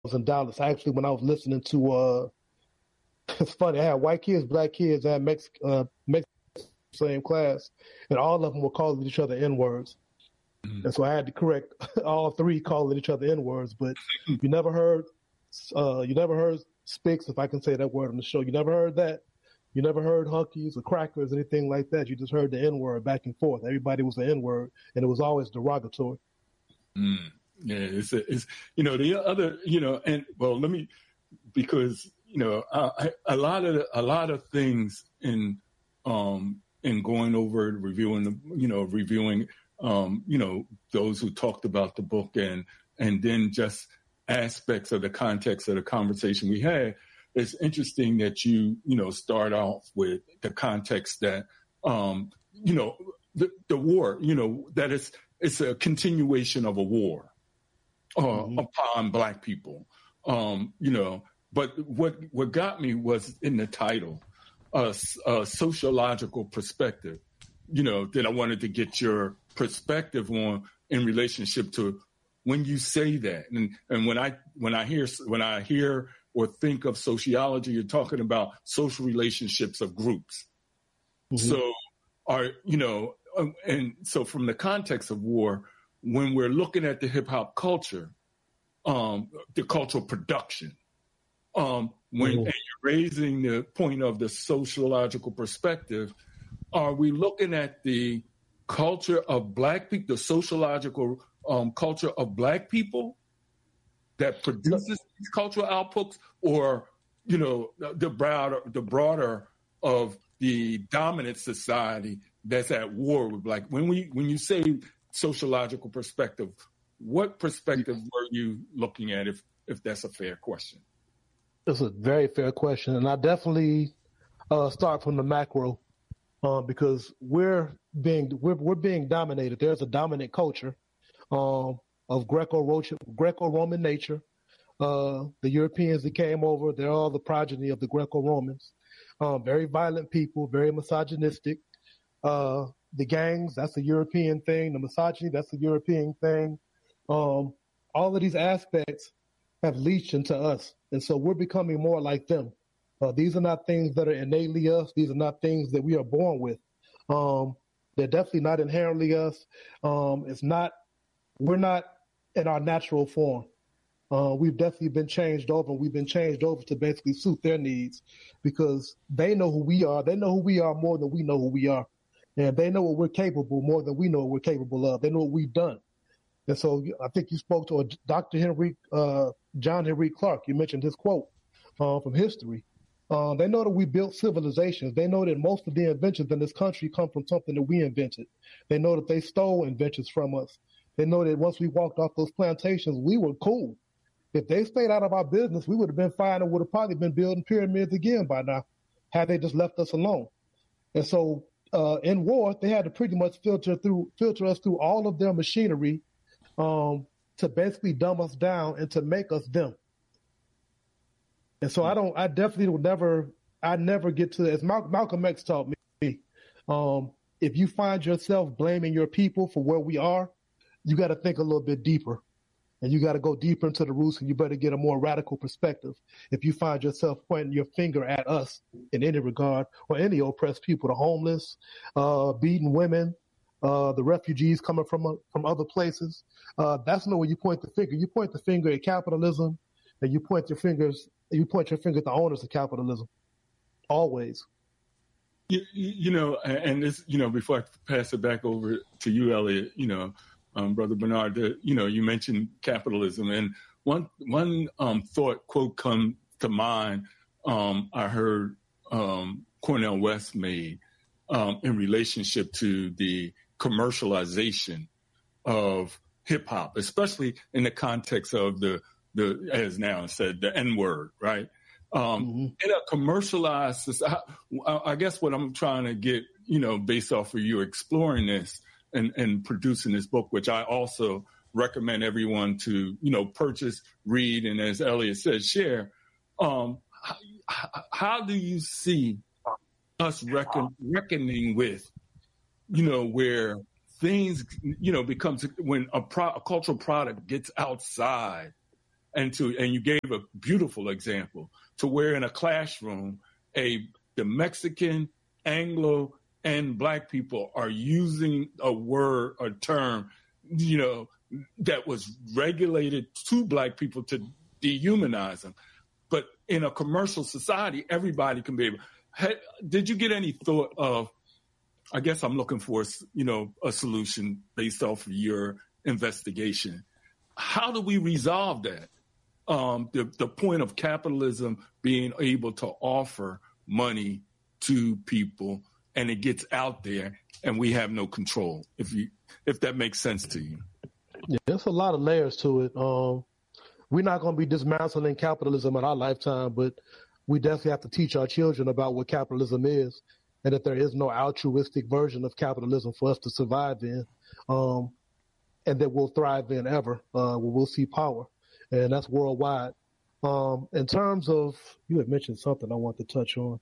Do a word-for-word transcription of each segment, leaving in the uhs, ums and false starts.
was in Dallas. Actually, when I was listening to, uh, it's funny, I had white kids, black kids, I had Mex- uh, Mexican same class, and all of them were calling each other N-words. Mm-hmm. And so I had to correct all three calling each other N-words, but you never heard, uh, you never heard Spicks, if I can say that word on the show. You never heard that. You never heard hunkies or crackers, anything like that. You just heard the N-word back and forth. Everybody was the N-word, and it was always derogatory. Mm. Yeah, it's, it's, you know, the other, you know, and, well, let me, because, you know, I, a lot of, a lot of things in, um, in going over and reviewing, the, you know, reviewing, um, you know, those who talked about the book and, and then just aspects of the context of the conversation we had. It's interesting that you, you know, start off with the context that, um, you know, the, the war, you know, that it's, it's a continuation of a war uh, mm-hmm. upon Black people, um, you know. But what what got me was in the title, uh, a sociological perspective, you know, that I wanted to get your perspective on in relationship to when you say that. And, and when I when I hear when I hear or think of sociology, you're talking about social relationships of groups. Mm-hmm. So are, you know, and so from the context of war, when we're looking at the hip hop culture, um, the cultural production, um, when mm-hmm. and you're raising the point of the sociological perspective, are we looking at the culture of Black people, the sociological um, culture of Black people that produces these cultural outputs, or, you know, the broader, the broader of the dominant society that's at war with Black? When we, when you say sociological perspective, what perspective were you looking at, if, if that's a fair question? It's a very fair question. And I definitely uh, start from the macro uh, because we're being, we're, we're being dominated. There's a dominant culture um, of Greco-Roman nature. Uh, the Europeans that came over, they're all the progeny of the Greco-Romans. Um, very violent people, very misogynistic. Uh, the gangs, that's a European thing. The misogyny, that's a European thing. Um, all of these aspects have leached into us. And so we're becoming more like them. Uh, these are not things that are innately us. These are not things that we are born with. Um, they're definitely not inherently us. Um, it's not, we're not in our natural form. Uh, we've definitely been changed over. We've been changed over to basically suit their needs because they know who we are. They know who we are more than we know who we are. And they know what we're capable more than we know what we're capable of. They know what we've done. And so I think you spoke to a Doctor Henry, uh, John Henry Clark. You mentioned his quote uh, from history. Uh, they know that we built civilizations. They know that most of the inventions in this country come from something that we invented. They know that they stole inventions from us. They know that once we walked off those plantations, we were cool. If they stayed out of our business, we would have been fine and would have probably been building pyramids again by now, had they just left us alone. And so uh, in war, they had to pretty much filter through, filter us through all of their machinery um, to basically dumb us down and to make us them. And so I don't, I definitely will never, I never get to, as Mal- Malcolm X taught me, um, if you find yourself blaming your people for where we are, you got to think a little bit deeper. And you got to go deeper into the roots, and you better get a more radical perspective. If you find yourself pointing your finger at us in any regard, or any oppressed people, the homeless, uh, beating women, uh, the refugees coming from uh, from other places, uh, that's not where you point the finger. You point the finger at capitalism, and you point your fingers, you point your finger at the owners of capitalism. Always. You, you know, and this, you know, before I pass it back over to you, Elliot, you know. Um, Brother Bernard, the, you know, you mentioned capitalism, and one one um, thought quote come to mind. Um, I heard um, Cornel West made um, in relationship to the commercialization of hip hop, especially in the context of the the as now said the N word, right? Um, mm-hmm. In a commercialized society, I guess what I'm trying to get, you know, based off of you exploring this. And, and producing this book, which I also recommend everyone to, you know, purchase, read, and as Elliot said, share. Um, how, how do you see us reckon, reckoning with, you know, where things, you know, becomes when a, pro, a cultural product gets outside and to and you gave a beautiful example to where in a classroom, a the Mexican, Anglo, and Black people are using a word or term, you know, that was regulated to Black people to dehumanize them. But in a commercial society, everybody can be able. Hey, did you get any thought of? I guess I'm looking for, you know, a solution based off of your investigation. How do we resolve that? Um, the, the point of capitalism being able to offer money to people and it gets out there and we have no control, if you if that makes sense to you. Yeah, there's a lot of layers to it. Um, we're not going to be dismantling capitalism in our lifetime, but we definitely have to teach our children about what capitalism is and that there is no altruistic version of capitalism for us to survive in, um, and that we'll thrive in ever, uh, where we'll see power. And that's worldwide. Um, in terms of, you had mentioned something I want to touch on.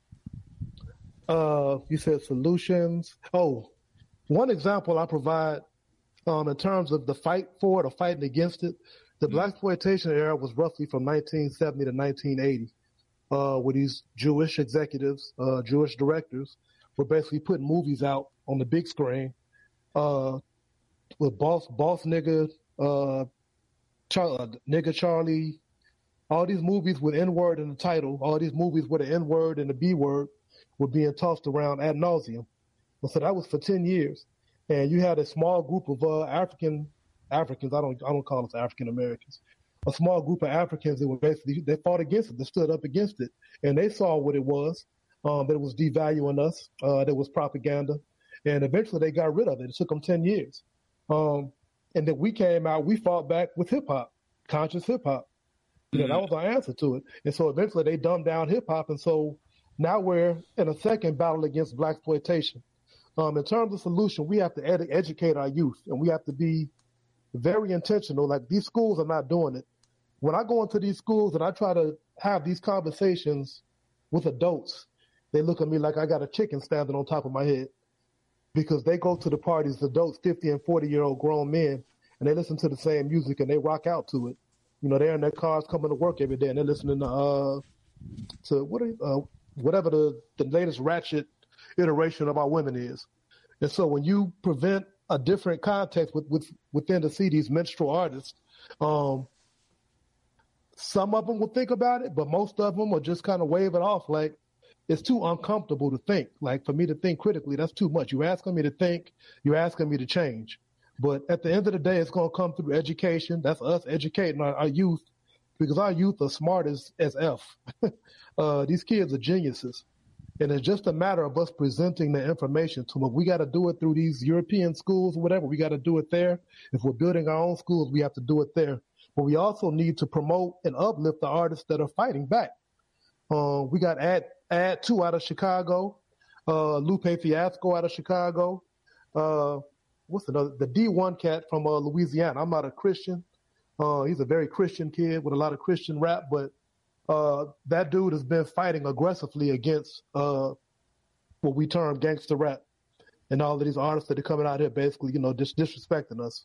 Uh, you said solutions. Oh, one example I provide um, in terms of the fight for it or fighting against it, the mm-hmm. Blaxploitation era was roughly from nineteen seventy to nineteen eighty, uh, where these Jewish executives, uh, Jewish directors, were basically putting movies out on the big screen uh, with Boss Boss Nigga, uh, Char- uh, Nigga Charlie, all these movies with N-word in the title, all these movies with the N-word and the B-word were being tossed around ad nauseum. So that was for ten years. And you had a small group of uh, African Africans, I don't I don't call us African Americans, a small group of Africans that were basically, they fought against it, they stood up against it. And they saw what it was, um, that it was devaluing us, uh, that was propaganda. And eventually they got rid of it. It took them ten years. Um, and then we came out, we fought back with hip hop, conscious hip hop. You know, mm-hmm. that was our answer to it. And so eventually they dumbed down hip hop. And so now we're in a second battle against Blaxploitation. Um, in terms of solution, we have to ed- educate our youth, and we have to be very intentional. Like, these schools are not doing it. When I go into these schools and I try to have these conversations with adults, they look at me like I got a chicken standing on top of my head, because they go to the parties, adults, fifty and forty year old grown men, and they listen to the same music and they rock out to it. You know, they're in their cars coming to work every day and they're listening to, uh, to what are, uh, whatever the, the latest ratchet iteration of our women is. And so when you prevent a different context with, with within the C D's minstrel artists, um, some of them will think about it, but most of them will just kind of wave it off like it's too uncomfortable to think. Like, for me to think critically, that's too much. You're asking me to think, you're asking me to change. But at the end of the day, it's going to come through education. That's us educating our, our youth, because our youth are smart as, as F. uh, these kids are geniuses. And it's just a matter of us presenting the information to them. We got to do it through these European schools or whatever. We got to do it there. If we're building our own schools, we have to do it there. But we also need to promote and uplift the artists that are fighting back. Uh, we got Ad, Ad two out of Chicago, uh, Lupe Fiasco out of Chicago. Uh, what's another? The D one cat from uh, Louisiana. I'm not a Christian. Uh, he's a very Christian kid with a lot of Christian rap, but Uh, that dude has been fighting aggressively against uh, what we term gangster rap, and all of these artists that are coming out here basically, you know, dis- disrespecting us.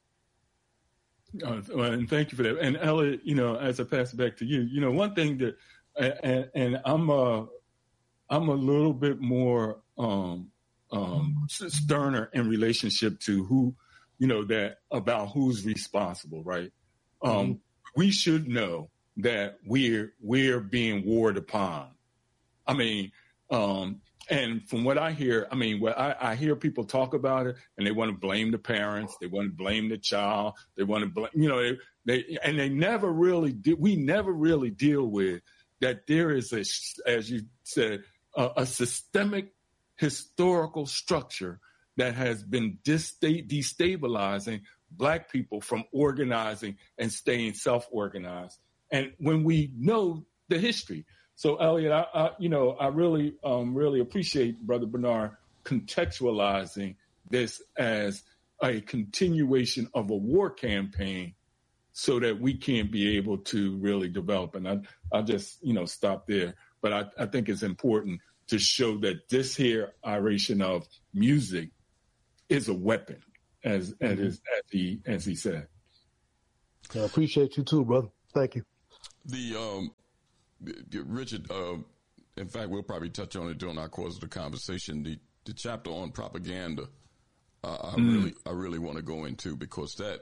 Uh, well, and thank you for that. And Elliot, you know, as I pass it back to you, you know, one thing that, and, and I'm a, I'm a little bit more um, um, sterner in relationship to who, you know, that about who's responsible, right? Um, mm-hmm. We should know that we're we're being warred upon. I mean, um, and from what I hear, I mean, what I, I hear people talk about it, and they want to blame the parents, they want to blame the child, they want to blame, you know, they, they and they never really do. We never really deal with that. There is a, as you said, a, a systemic historical structure that has been destabilizing Black people from organizing and staying self-organized. And when we know the history, so Elliot, I, I you know, I really, um, really appreciate Brother Bernard contextualizing this as a continuation of a war campaign, so that we can be able to really develop. And I, I just, you know, stop there. But I, I think it's important to show that this here iration of music is a weapon, as mm-hmm. as, as he as he said. I appreciate you too, brother. Thank you. the, um, the Richard, uh, in fact, we'll probably touch on it during our course of the conversation. The, the chapter on propaganda, uh, I mm. really, I really want to go into, because that,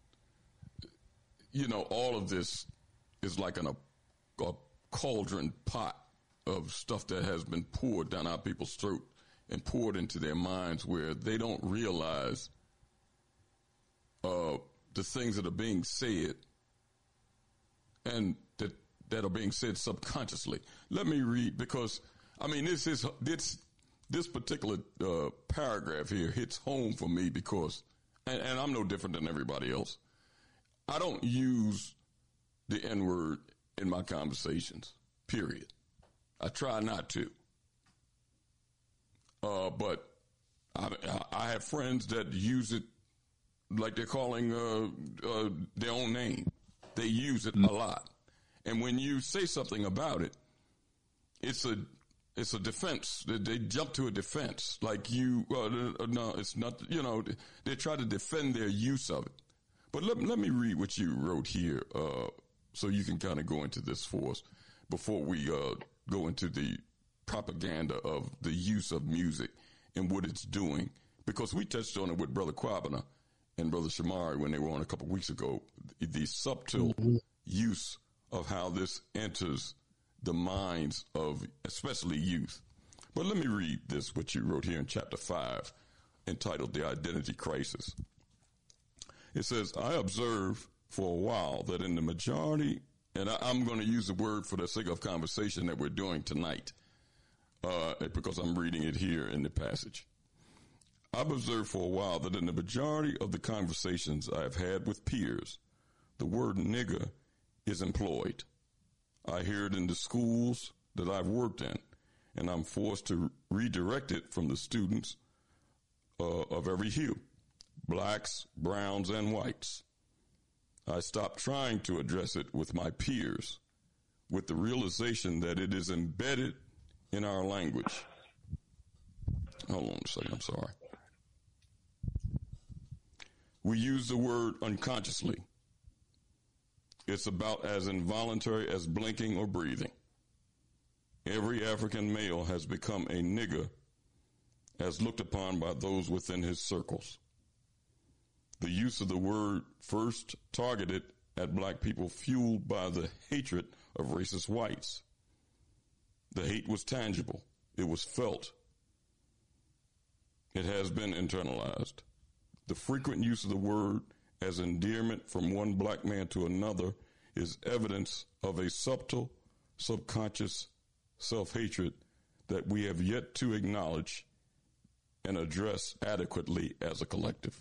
you know, all of this is like an, a, a cauldron pot of stuff that has been poured down our people's throat and poured into their minds, where they don't realize uh, the things that are being said and that that are being said subconsciously. Let me read, because I mean this is this this particular uh, paragraph here hits home for me, because, and, and I'm no different than everybody else. I don't use the N-word in my conversations, period. I try not to. Uh, but I, I have friends that use it like they're calling uh, uh, their own name. They use it mm-hmm. a lot. And when you say something about it, it's a it's a defense. They, they jump to a defense. Like you, uh, no, it's not, you know, they try to defend their use of it. But let, let me read what you wrote here uh, so you can kind of go into this for us before we uh, go into the propaganda of the use of music and what it's doing. Because we touched on it with Brother Kwabena and Brother Shamari when they were on a couple of weeks ago, the subtle mm-hmm. use of how this enters the minds of especially youth. But let me read this, what you wrote here in chapter five, entitled The Identity Crisis. It says, I observed for a while that in the majority, and I, I'm going to use the word for the sake of conversation that we're doing tonight, uh, because I'm reading it here in the passage. I've observed for a while that in the majority of the conversations I've had with peers, the word nigger is employed. I hear it in the schools that I've worked in, and I'm forced to redirect it from the students uh, of every hue, blacks, browns, and whites. I stopped trying to address it with my peers, with the realization that it is embedded in our language. Hold on a second, I'm sorry. We use the word unconsciously. It's about as involuntary as blinking or breathing. Every African male has become a nigger as looked upon by those within his circles. The use of the word first targeted at black people, fueled by the hatred of racist whites. The hate was tangible. It was felt. It has been internalized. The frequent use of the word as endearment from one black man to another is evidence of a subtle, subconscious self-hatred that we have yet to acknowledge and address adequately as a collective.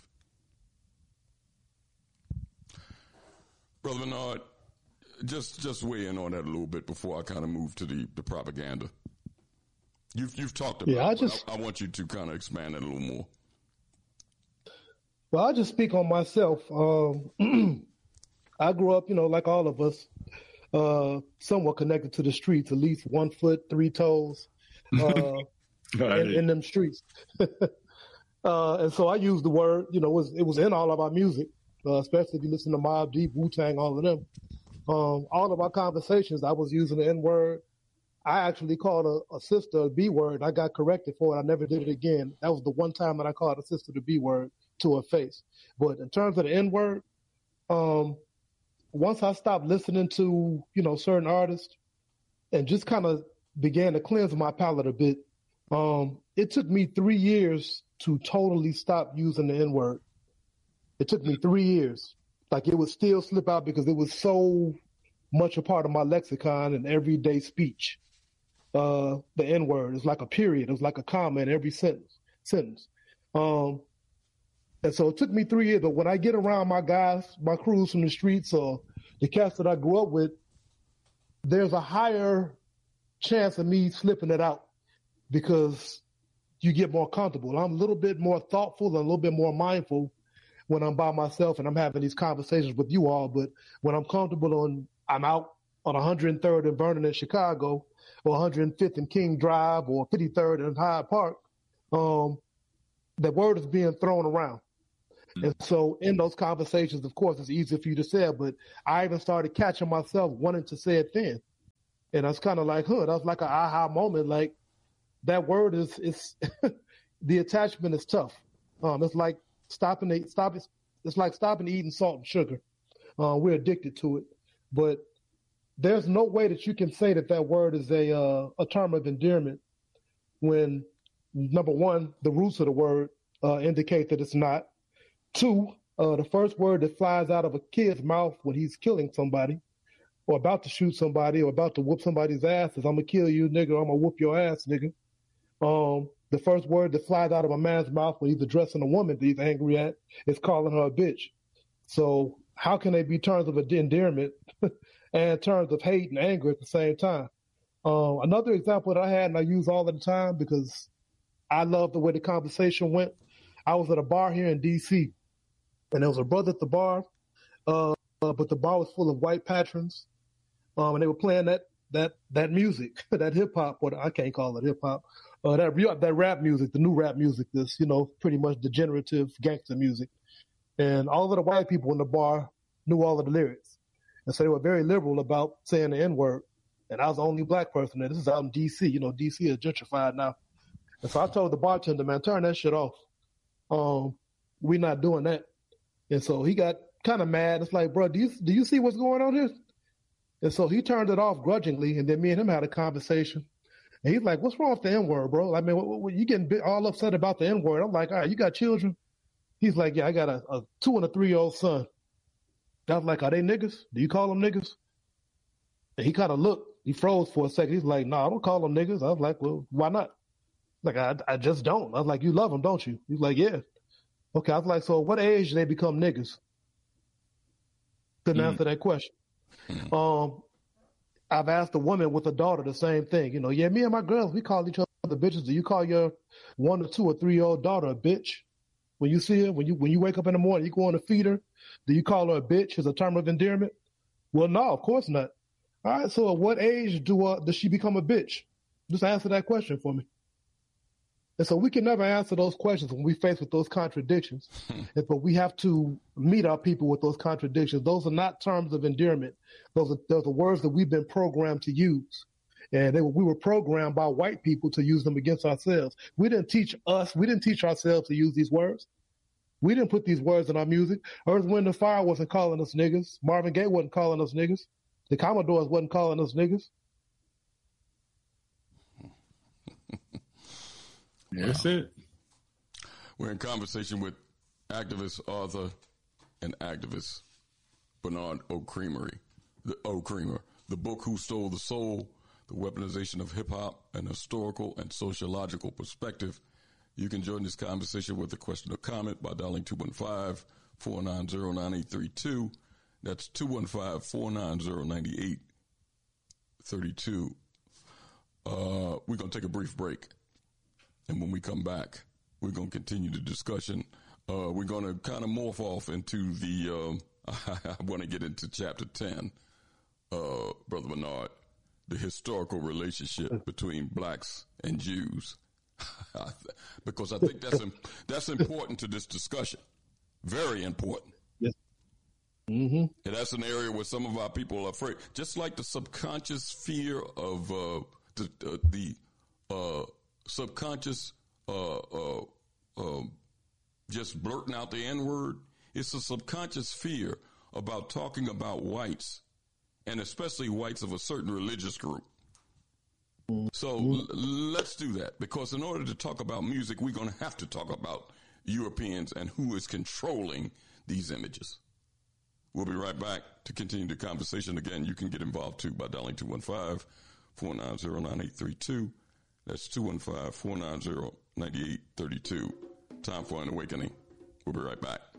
Brother Bernard, just just weigh in on that a little bit before I kind of move to the, the propaganda. You've you've talked about yeah, I it, just, I, I want you to kind of expand it a little more. Well, I'll just speak on myself. Um, I grew up, you know, like all of us, uh, somewhat connected to the streets, at least one foot, three toes uh, in, in them streets. uh, and so I used the word, you know, it was, it was in all of our music, uh, especially if you listen to Mobb Deep, Wu-Tang, all of them. Um, all of our conversations, I was using the N-word. I actually called a, a sister a B-word. I got corrected for it. I never did it again. That was the one time that I called a sister the B-word to her face. But in terms of the N-word, um, once I stopped listening to, you know, certain artists and just kind of began to cleanse my palate a bit, um, it took me three years to totally stop using the N-word. It took me three years. Like, it would still slip out because it was so much a part of my lexicon and everyday speech. Uh, the N-word is like a period. It was like a comma in every sentence. sentence. Um, And so it took me three years, but when I get around my guys, my crews from the streets or the cats that I grew up with, there's a higher chance of me slipping it out because you get more comfortable. I'm a little bit more thoughtful and a little bit more mindful when I'm by myself and I'm having these conversations with you all. But when I'm comfortable on, I'm out on one hundred third and Vernon in Chicago, or one hundred fifth and King Drive, or fifty-third and Hyde Park, um, the word is being thrown around. Mm-hmm. And so in those conversations, of course, it's easy for you to say it, but I even started catching myself wanting to say it then. And I was kind of like, huh, that was like an aha moment. Like that word is, is the attachment is tough. Um, it's like stopping, the, stop, it's like stopping eating salt and sugar. Uh, we're addicted to it, but there's no way that you can say that that word is a, uh, a term of endearment when, number one, the roots of the word uh, indicate that it's not. Two, uh, the first word that flies out of a kid's mouth when he's killing somebody or about to shoot somebody or about to whoop somebody's ass is, I'm going to kill you, nigga, I'm going to whoop your ass, nigga. Um, the first word that flies out of a man's mouth when he's addressing a woman that he's angry at is calling her a bitch. So how can they be terms of endearment and terms of hate and anger at the same time? Uh, another example that I had and I use all the time because I love the way the conversation went. I was at a bar here in D C and there was a brother at the bar, uh, uh, but the bar was full of white patrons, um, and they were playing that that that music, that hip hop, or I can't call it hip hop, uh, that that rap music, the new rap music, this you know pretty much degenerative gangster music, and all of the white people in the bar knew all of the lyrics, and so they were very liberal about saying the N word, and I was the only black person there. This is out in D C, you know, D C is gentrified now, and so I told the bartender, man, turn that shit off. Um, we're not doing that. And so he got kind of mad. It's like, bro, do you do you see what's going on here? And so he turned it off grudgingly, and then me and him had a conversation. And he's like, what's wrong with the N-word, bro? I mean, what, what, you getting all upset about the N-word. I'm like, all right, you got children? He's like, yeah, I got a, a two and a three-year-old son. I was like, are they niggas? Do you call them niggas? And he kind of looked. He froze for a second. He's like, no, nah, I don't call them niggas. I was like, well, why not? Like, I, I just don't. I was like, you love them, don't you? He's like, yeah. Okay, I was like, so what age do they become niggas? Couldn't mm. answer that question. Mm. Um, I've asked a woman with a daughter the same thing. You know, yeah, me and my girls, we call each other bitches. Do you call your one or two or three year old daughter a bitch? When you see her, when you when you wake up in the morning, you go on to feed her, do you call her a bitch as a term of endearment? Well, no, of course not. All right, so at what age do uh, does she become a bitch? Just answer that question for me. And so we can never answer those questions when we face with those contradictions, but we have to meet our people with those contradictions. Those are not terms of endearment. Those are, those are words that we've been programmed to use. And they, we were programmed by white people to use them against ourselves. We didn't teach us, we didn't teach ourselves to use these words. We didn't put these words in our music. Earth, Wind, and Fire wasn't calling us niggas. Marvin Gaye wasn't calling us niggas. The Commodores wasn't calling us niggas. Wow. That's it. We're in conversation with activist, author, and activist Bernard O. Creamery. The O. Creamer. The book Who Stole the Soul, The Weaponization of Hip Hop, An Historical and Sociological Perspective. You can join this conversation with a question or comment by dialing two one five, four nine zero, nine eight three two. That's two one five, four nine zero, nine eight three two. Uh, we're going to take a brief break. And when we come back, we're going to continue the discussion. Uh, we're going to kind of morph off into the, um, I want to get into chapter ten, uh, Brother Bernard, the historical relationship between blacks and Jews. Because I think that's, that's important to this discussion. Very important. Yes. Mm-hmm. And that's an area where some of our people are afraid. Just like the subconscious fear of uh, the, uh, the uh, subconscious uh, uh, uh, just blurting out the N-word, it's a subconscious fear about talking about whites, and especially whites of a certain religious group. So l- let's do that, because in order to talk about music, we're going to have to talk about Europeans and who is controlling these images. We'll be right back to continue the conversation. Again, you can get involved too by dialing two one five, four nine zero, nine eight three two. That's two one five, four nine zero, nine eight three two. Time for an awakening. We'll be right back.